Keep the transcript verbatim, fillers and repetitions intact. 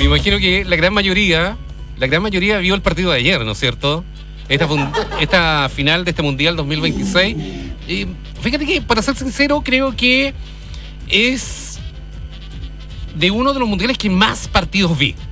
imagino que la gran mayoría, la gran mayoría vio el partido de ayer, ¿no es cierto? Esta, esta final de este Mundial dos mil veintiséis. Y fíjate que, para ser sincero, creo que es de uno de los mundiales que más partidos vi.